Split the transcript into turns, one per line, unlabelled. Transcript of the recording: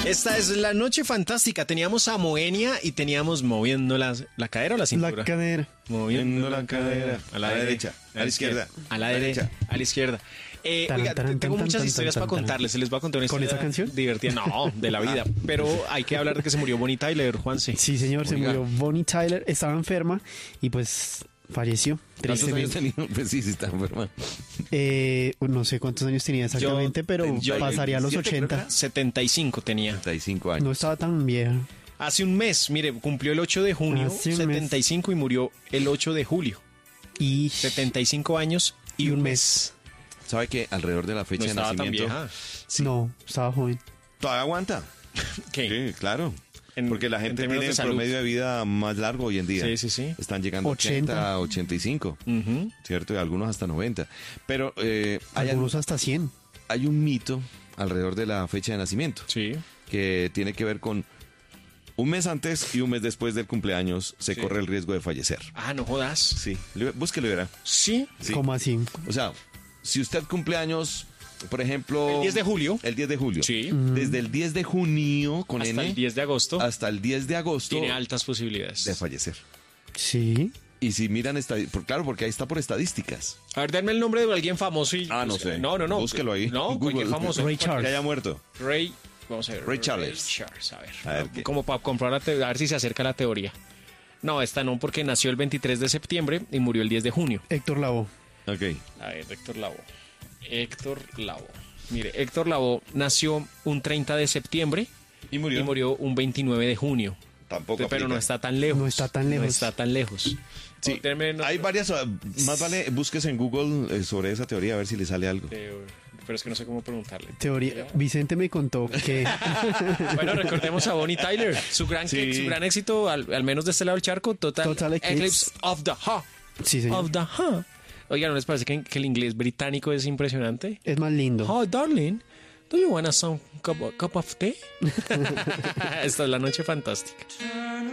Esta es la noche fantástica. Teníamos a Moenia y teníamos moviendo la cadera o la cintura.
La cadera.
Moviendo la cadera.
A la derecha, a la izquierda.
A la derecha, a la izquierda. Oiga, tengo muchas historias para contarles. Se les va a contar una
¿Con
historia
esa canción?
divertida. No, de la vida. Pero hay que hablar de que se murió Bonnie Tyler, Juanse.
Sí, señor, se
Oiga.
murió Bonnie Tyler. Estaba enferma y pues falleció.
¿Cuántos años
Tristemente.
tenía? Pues sí, está enferma.
No sé cuántos años tenía exactamente, pero
yo-
pasaría a los
17 creo
80.
75 tenía.
35 años.
No estaba tan vieja.
Hace un mes, mire, cumplió el 8 de junio,
Hace un
75 y murió el 8 de julio.
Y
75 años y un mes.
¿Sabe que alrededor de la fecha
No
de
estaba tan
nacimiento?
vieja.
no, estaba joven.
Todavía aguanta.
¿Qué?
Sí, claro. Porque la
en
gente
términos
tiene
de salud.
promedio de vida más largo hoy en día.
Sí, sí, sí.
Están llegando a
80.
80, 85,
Ujú.
¿cierto? Y algunos hasta 90. Pero
Algunos hasta 100.
hay un mito alrededor de la fecha de nacimiento
Sí.
que tiene que ver con un mes antes y un mes después del cumpleaños se
Sí.
corre el riesgo de fallecer.
Ah, no jodas.
Sí, búsquelo y verá.
Sí.
Sí.
¿Cómo así?
O sea, si usted cumple años, por ejemplo...
El 10 de julio.
El 10 de julio.
Sí.
Desde el 10 de junio, con
Hasta
N,
el 10 de agosto
hasta el 10 de agosto,
tiene altas posibilidades.
de fallecer.
Sí.
Y si miran, claro, porque ahí está por estadísticas.
A ver, denme el nombre de alguien famoso y...
Ah, no sé.
No.
Búsquelo ahí.
No,
Google.
cualquier famoso.
Ray Charles.
Que haya muerto.
Ray... Vamos a ver.
Ray Charles.
Charles, a ver.
A ver qué.
Como para comprobar, a ver si se acerca la teoría. No, esta no, porque nació el 23 de septiembre y murió el 10 de junio.
Héctor Lavoe.
Ok.
A ver, Héctor Lavoe. Héctor Lavoe. Mire, Héctor Lavoe nació un 30 de septiembre
Y murió.
y murió un 29 de junio.
Tampoco
Pero
aplica.
no está tan lejos.
No está tan lejos.
No está tan lejos.
Sí,
Oh, denme
hay varias. Más vale, búsquese en Google sobre esa teoría a ver si le sale algo.
Pero es que no sé cómo preguntarle.
Teoría. Vicente me contó que
Bueno, recordemos a Bonnie Tyler. Su gran éxito, al menos de este lado del charco,
Total Eclipse
of the Heart.
sí, señor.
Of the Heart. Oiga, ¿no les parece que el inglés británico es impresionante?
Es más lindo.
Oh, darling, do you want some cup of tea? Esta es la noche fantástica.